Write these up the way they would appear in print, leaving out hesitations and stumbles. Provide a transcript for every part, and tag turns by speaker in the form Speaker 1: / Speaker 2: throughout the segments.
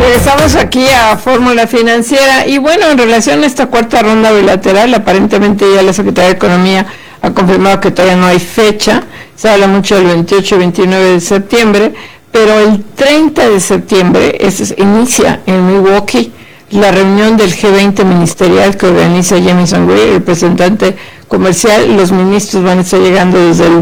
Speaker 1: Regresamos aquí a Fórmula Financiera y bueno, en relación a esta cuarta ronda bilateral, aparentemente ya la Secretaría de Economía ha confirmado que todavía no hay fecha, se habla mucho del 28 y 29 de septiembre, pero el 30 de septiembre inicia en Milwaukee la reunión del G20 ministerial que organiza Jamieson Gray, el representante comercial. Los ministros van a estar llegando desde el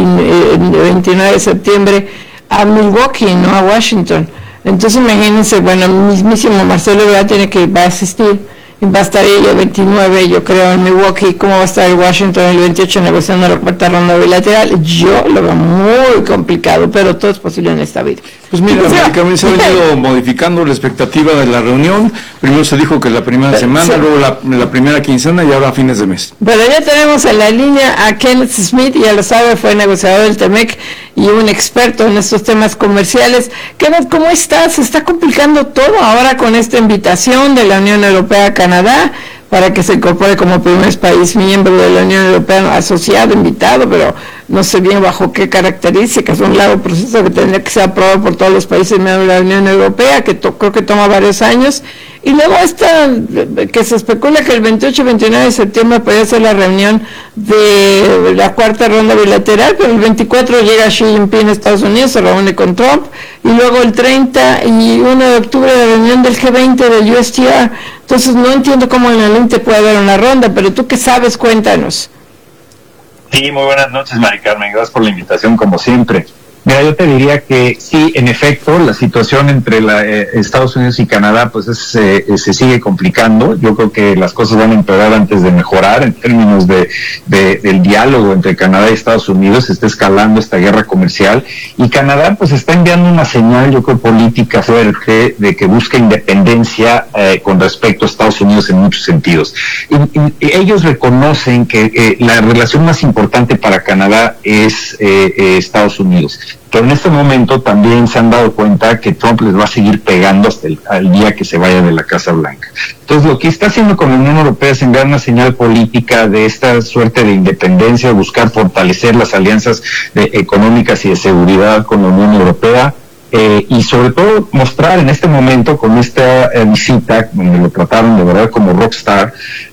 Speaker 1: 29 de septiembre a Milwaukee, no a Washington. Entonces imagínense, bueno, el mismísimo Marcelo Ebrard va a asistir, y va a estar ella el 29, yo creo, en Milwaukee. ¿Cómo va a estar el Washington el 28 negociando la cuarta ronda bilateral? Yo lo veo muy complicado, pero todo es posible en esta vida.
Speaker 2: Pues mira, Carmen, se ha venido modificando la expectativa de la reunión. Primero se dijo que la primera semana, sí, luego la primera quincena y ahora a fines de mes.
Speaker 1: Pero ya tenemos en la línea a Kenneth Smith, ya lo sabe, fue negociador del TEMEC y un experto en estos temas comerciales. Kenneth, ¿cómo estás? Se está complicando todo ahora con esta invitación de la Unión Europea a Canadá para que se incorpore como primer país miembro de la Unión Europea, asociado, invitado, pero no sé bien bajo qué características. Un largo proceso que tendría que ser aprobado por todos los países miembros de la Unión Europea, que creo que toma varios años. Y luego que se especula que el 28 y 29 de septiembre podría ser la reunión de la cuarta ronda bilateral, pero el 24 llega Xi Jinping a Estados Unidos, se reúne con Trump, y luego el 30 y 1 de octubre la reunión del G20 del USTR. Entonces no entiendo cómo en el INTE puede haber una ronda, pero tú que sabes, cuéntanos.
Speaker 3: Sí, muy buenas noches, Mari Carmen, gracias por la invitación como siempre. Mira, yo te diría que sí, en efecto, la situación entre Estados Unidos y Canadá pues se sigue complicando. Yo creo que las cosas van a empeorar antes de mejorar en términos del diálogo entre Canadá y Estados Unidos. Se está escalando esta guerra comercial y Canadá pues está enviando una señal, yo creo, política fuerte de que busca independencia con respecto a Estados Unidos en muchos sentidos. Y ellos reconocen que la relación más importante para Canadá es Estados Unidos. Pero en este momento también se han dado cuenta que Trump les va a seguir pegando hasta el día que se vaya de la Casa Blanca. Entonces, lo que está haciendo con la Unión Europea es enviar una señal política de esta suerte de independencia, buscar fortalecer las alianzas económicas y de seguridad con la Unión Europea. Y sobre todo mostrar en este momento con esta visita, donde lo trataron de verdad como rockstar,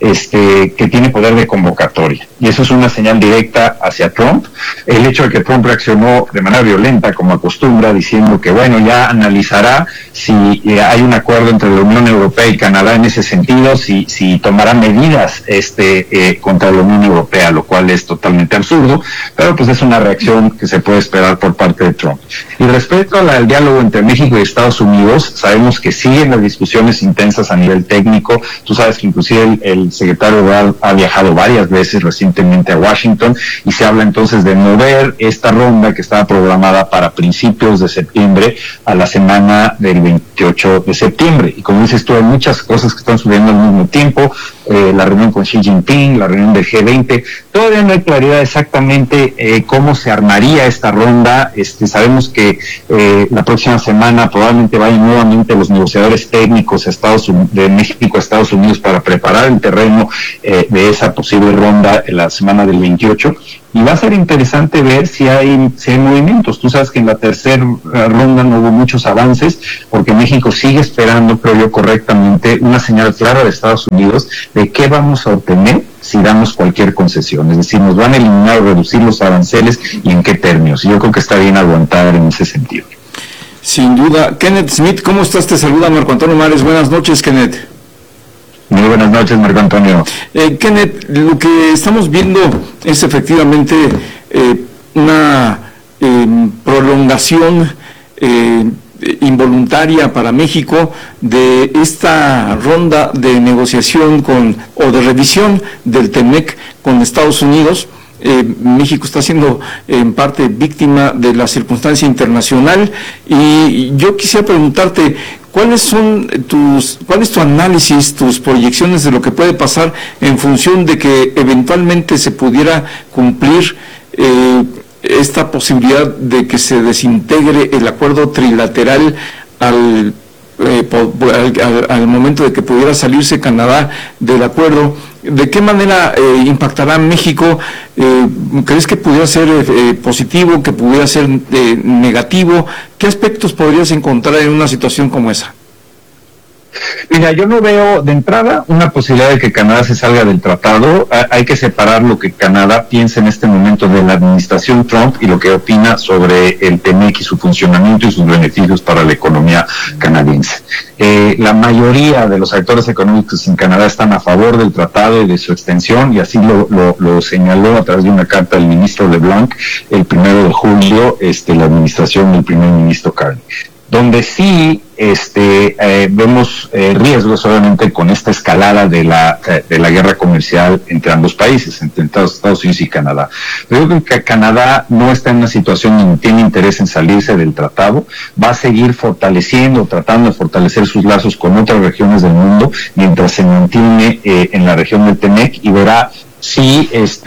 Speaker 3: que tiene poder de convocatoria. Y eso es una señal directa hacia Trump. El hecho de que Trump reaccionó de manera violenta, como acostumbra, diciendo que bueno, ya analizará si hay un acuerdo entre la Unión Europea y Canadá en ese sentido, si tomará medidas contra la Unión Europea, lo cual es totalmente absurdo, pero pues es una reacción que se puede esperar por parte de Trump. Y respecto al diálogo entre México y Estados Unidos, sabemos que siguen las discusiones intensas a nivel técnico. Tú sabes que inclusive el secretario Ebrard ha viajado varias veces recientemente a Washington y se habla entonces de mover esta ronda que estaba programada para principios de septiembre a la semana del 28 de septiembre. Y como dices tú, hay muchas cosas que están sucediendo al mismo tiempo, la reunión con Xi Jinping, la reunión del G20, todavía no hay claridad exactamente cómo se armaría esta ronda. Sabemos que la próxima semana probablemente vayan nuevamente los negociadores técnicos de México a Estados Unidos para preparar el terreno de esa posible ronda en la semana del 28. Y va a ser interesante ver si hay movimientos. Tú sabes que en la tercera ronda no hubo muchos avances, porque México sigue esperando, creo yo correctamente, una señal clara de Estados Unidos de qué vamos a obtener si damos cualquier concesión. Es decir, nos van a eliminar o reducir los aranceles y en qué términos. Y yo creo que está bien aguantar en ese sentido.
Speaker 2: Sin duda. Kenneth Smith, ¿cómo estás? Te saluda Marco Antonio Mares. Buenas noches, Kenneth.
Speaker 3: Muy buenas noches, Marco Antonio.
Speaker 2: Kenneth, lo que estamos viendo es efectivamente una prolongación involuntaria para México de esta ronda de negociación o de revisión del TEMEC con Estados Unidos. México está siendo en parte víctima de la circunstancia internacional y yo quisiera preguntarte cuál es tu análisis, tus proyecciones de lo que puede pasar en función de que eventualmente se pudiera cumplir esta posibilidad de que se desintegre el acuerdo trilateral al momento de que pudiera salirse Canadá del acuerdo. ¿De qué manera impactará México? ¿Crees que pudiera ser positivo, que pudiera ser negativo? ¿Qué aspectos podrías encontrar en una situación como esa?
Speaker 3: Mira, yo no veo de entrada una posibilidad de que Canadá se salga del tratado. Hay que separar lo que Canadá piensa en este momento de la administración Trump y lo que opina sobre el TEMEC y su funcionamiento y sus beneficios para la economía canadiense. La mayoría de los actores económicos en Canadá están a favor del tratado y de su extensión, y así lo señaló a través de una carta del ministro LeBlanc el 1 de julio, la administración del primer ministro Carney. Donde sí vemos riesgos, obviamente, con esta escalada de la guerra comercial entre ambos países, entre Estados Unidos y Canadá. Pero yo creo que Canadá no está en una situación donde tiene interés en salirse del tratado, va a seguir tratando de fortalecer sus lazos con otras regiones del mundo, mientras se mantiene en la región del TEMEC, y verá si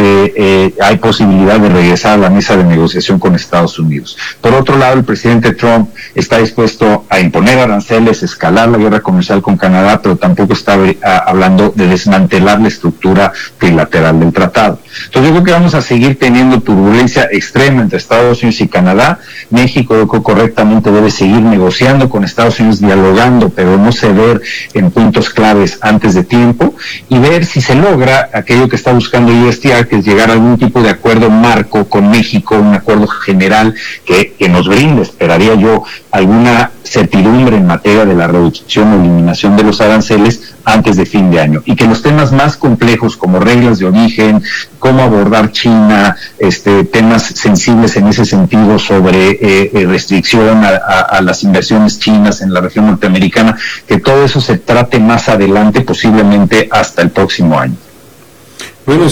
Speaker 3: hay posibilidad de regresar a la mesa de negociación con Estados Unidos. Por otro lado, el presidente Trump está dispuesto a imponer aranceles, escalar la guerra comercial con Canadá, pero tampoco está hablando de desmantelar la estructura trilateral del tratado. Entonces yo creo que vamos a seguir teniendo turbulencia extrema entre Estados Unidos y Canadá. México, yo creo, correctamente debe seguir negociando con Estados Unidos, dialogando, pero no ceder en puntos claves antes de tiempo, y ver si se logra aquello que está buscando USTR, que es llegar a algún tipo de acuerdo marco con México, un acuerdo general que nos brinde, esperaría yo, alguna certidumbre en materia de la reducción o eliminación de los aranceles antes de fin de año, y que los temas más complejos como reglas de origen, cómo abordar China, temas sensibles en ese sentido sobre restricción a las inversiones chinas en la región norteamericana, que todo eso se trate más adelante, posiblemente hasta el próximo año.
Speaker 4: Bueno,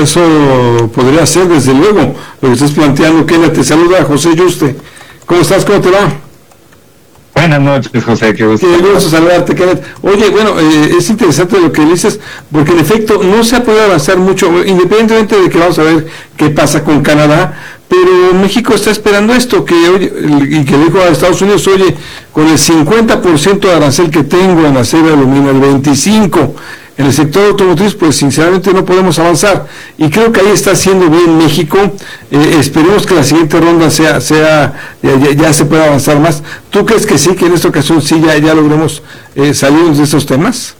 Speaker 4: eso podría ser, desde luego, lo que estás planteando. Kenneth, te saluda José Yuste. ¿Cómo estás? ¿Cómo te va?
Speaker 3: Buenas noches, José. Qué gusto
Speaker 4: saludarte, Kenneth. Oye, bueno, es interesante lo que dices, porque en efecto no se ha podido avanzar mucho, independientemente de que vamos a ver qué pasa con Canadá, pero México está esperando esto, y que dijo a Estados Unidos: oye, con el 50% de arancel que tengo en acero y aluminio, el 25%, en el sector automotriz, pues sinceramente no podemos avanzar, y creo que ahí está haciendo bien México. Esperemos que la siguiente ronda ya se pueda avanzar más. ¿Tú crees que sí, que en esta ocasión sí ya logremos salir de estos temas?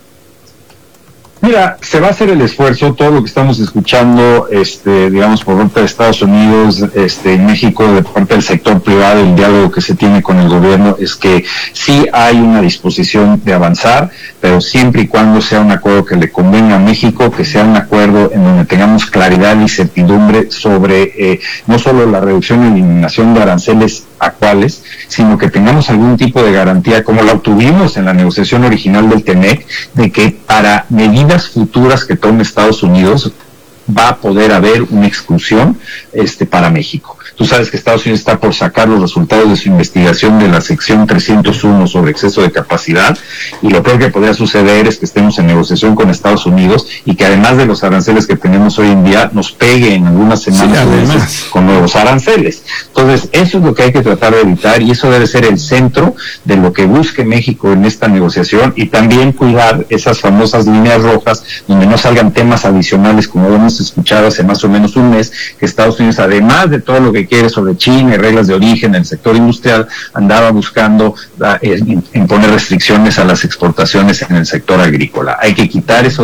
Speaker 3: Mira, se va a hacer el esfuerzo. Todo lo que estamos escuchando, digamos, por parte de Estados Unidos, en México, de parte del sector privado, el diálogo que se tiene con el gobierno, es que sí hay una disposición de avanzar, pero siempre y cuando sea un acuerdo que le convenga a México, que sea un acuerdo en donde tengamos claridad y certidumbre sobre no solo la reducción y eliminación de aranceles actuales, sino que tengamos algún tipo de garantía, como la obtuvimos en la negociación original del TEMEC, de que para medidas futuras que tome Estados Unidos va a poder haber una exclusión para México. Tú sabes que Estados Unidos está por sacar los resultados de su investigación de la sección 301 sobre exceso de capacidad, y lo peor que podría suceder es que estemos en negociación con Estados Unidos y que, además de los aranceles que tenemos hoy en día, nos pegue en algunas semanas o meses con nuevos aranceles. Entonces, eso es lo que hay que tratar de evitar, y eso debe ser el centro de lo que busque México en esta negociación, y también cuidar esas famosas líneas rojas donde no salgan temas adicionales, como hemos escuchado hace más o menos un mes, que Estados Unidos, además de todo lo que quiere sobre China y reglas de origen en el sector industrial, andaba buscando imponer restricciones a las exportaciones en el sector agrícola. Hay que quitar esos